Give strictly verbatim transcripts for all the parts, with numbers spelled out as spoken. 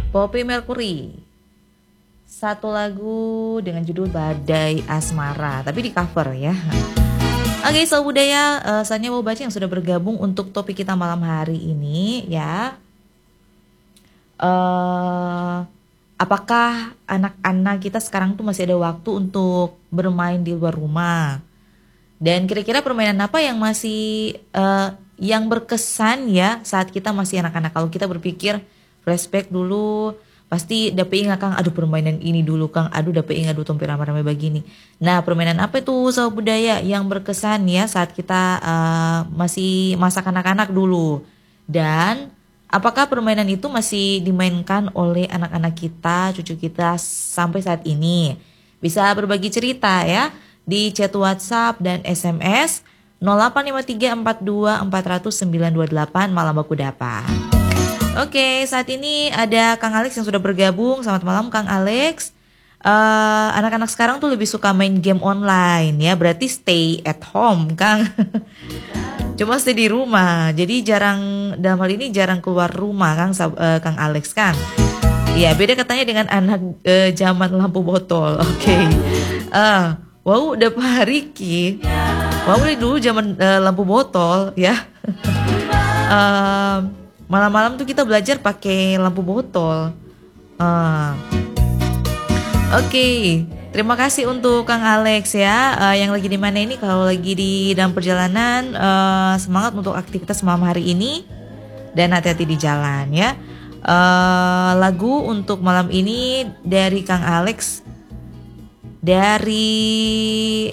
Poppy Mercury. Satu lagu dengan judul Badai Asmara, tapi di cover ya. Oke, Soal Budaya, uh, saya mau baca yang sudah bergabung untuk topik kita malam hari ini ya. Uh, apakah anak-anak kita sekarang tuh masih ada waktu untuk bermain di luar rumah? Dan kira-kira permainan apa yang masih uh, yang berkesan ya saat kita masih anak-anak? Kalau kita berpikir flashback dulu, pasti dapet ingat Kang, aduh permainan ini dulu Kang, aduh dapet ingat aduh tompi rame-rame begini. Nah, permainan apa itu Soal Budaya yang berkesan ya saat kita uh, masih masa kanak-kanak dulu? Dan apakah permainan itu masih dimainkan oleh anak-anak kita, cucu kita sampai saat ini? Bisa berbagi cerita ya di chat WhatsApp dan S M S nol delapan lima tiga empat dua empat nol nol sembilan dua delapan Malam Baku Dapa. Oke, saat ini ada Kang Alex yang sudah bergabung. Selamat malam Kang Alex. Uh, anak-anak sekarang tuh lebih suka main game online ya, berarti stay at home Kang. Cuma stay di rumah, jadi jarang, dalam hal ini jarang keluar rumah Kang, uh, Kang Alex Kang. Iya, beda katanya dengan anak uh, zaman lampu botol. Oke. Okay. Uh, wow, udah Pak Riki. Wow, dulu zaman uh, lampu botol ya. uh, Malam-malam tuh kita belajar pakai lampu botol. Uh. Oke, okay. Terima kasih untuk Kang Alex ya, uh, yang lagi di mana ini. Kalau lagi di dalam perjalanan, uh, semangat untuk aktivitas malam hari ini dan hati-hati di jalan ya. Uh, lagu untuk malam ini dari Kang Alex, dari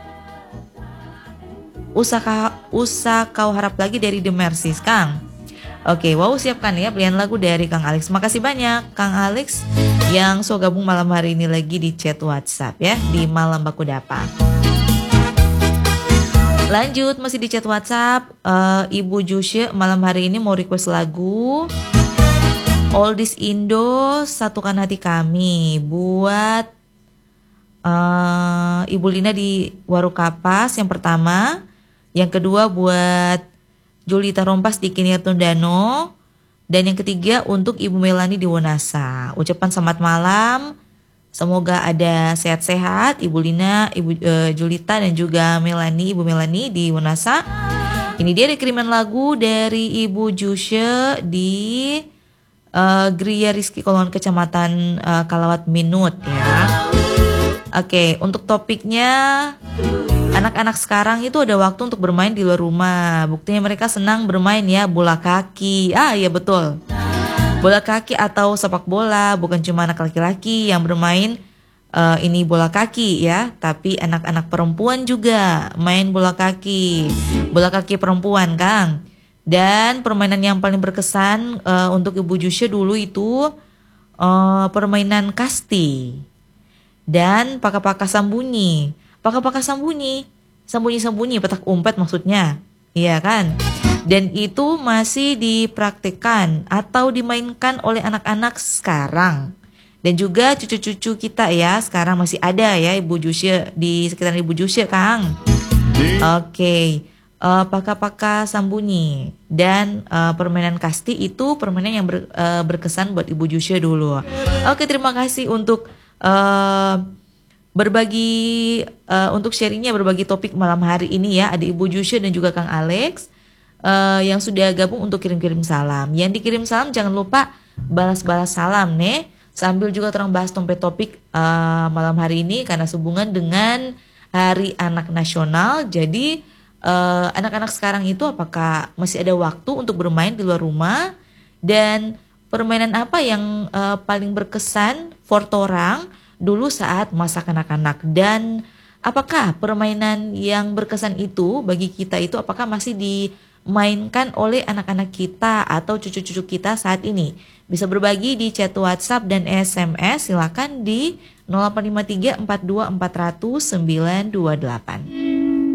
Usah Usah Kau Harap Lagi dari The Mercies Kang. Oke, wow, siapkan ya pilihan lagu dari Kang Alex. Makasih banyak Kang Alex yang so gabung malam hari ini lagi di chat WhatsApp ya, di Malam Baku Dapa. Lanjut, masih di chat WhatsApp, uh, Ibu Jusye malam hari ini mau request lagu Oldies Indo, Satukan Hati Kami buat uh, Ibu Lina di Warukapas yang pertama. Yang kedua buat Julita Rompas di Kinir Tundano. Dan yang ketiga untuk Ibu Melani di Wonasa. Ucapan selamat malam. Semoga ada sehat-sehat Ibu Lina, Ibu uh, Julita dan juga Melani, Ibu Melani di Wonasa. Ini dia ada kiriman lagu dari Ibu Jusye di uh, Gria Rizky Kolon Kecamatan uh, Kalawat Minut ya. Oke, untuk topiknya, anak-anak sekarang itu ada waktu untuk bermain di luar rumah. Buktinya mereka senang bermain ya, bola kaki. Ah iya betul, bola kaki atau sepak bola. Bukan cuma anak laki-laki yang bermain uh, ini bola kaki ya, tapi anak-anak perempuan juga main bola kaki. Bola kaki perempuan Kang. Dan permainan yang paling berkesan uh, untuk Ibu Jusye dulu itu uh, permainan kasti dan paka-paka sambunyi. Paka-paka sambunyi, sembunyi-sembunyi, petak umpet maksudnya, iya kan? Dan itu masih dipraktikkan atau dimainkan oleh anak-anak sekarang. Dan juga cucu-cucu kita ya, sekarang masih ada ya Ibu Jusye, di sekitar Ibu Jusye Kang. Oke, okay. uh, paka-paka sambunyi dan uh, permainan kasti itu permainan yang ber, uh, berkesan buat Ibu Jusye dulu. Oke, okay, terima kasih untuk Uh, berbagi uh, untuk sharingnya, berbagi topik malam hari ini ya. Ada Ibu Jusye dan juga Kang Alex uh, yang sudah gabung untuk kirim-kirim salam. Yang dikirim salam jangan lupa balas-balas salam nih, sambil juga terang bahas topik-topik uh, malam hari ini karena sehubungan dengan Hari Anak Nasional. Jadi uh, anak-anak sekarang itu apakah masih ada waktu untuk bermain di luar rumah, dan permainan apa yang uh, paling berkesan for torang dulu saat masa kanak-kanak, dan apakah permainan yang berkesan itu bagi kita itu apakah masih dimainkan oleh anak-anak kita atau cucu-cucu kita saat ini? Bisa berbagi di chat WhatsApp dan S M S, silakan di nol delapan lima tiga empat dua empat nol nol sembilan dua delapan.